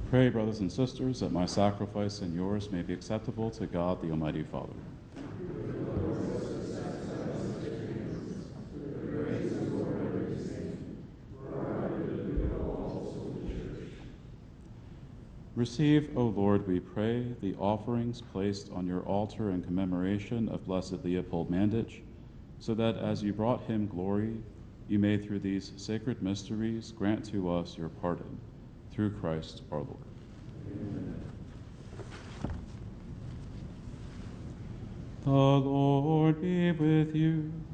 Pray, brothers and sisters, that my sacrifice and yours may be acceptable to God the Almighty Father. Receive, O Lord, we pray, the offerings placed on your altar in commemoration of Blessed Leopold Mandich, so that as you brought him glory, you may through these sacred mysteries grant to us your pardon. Through Christ our Lord. Amen. The Lord be with you.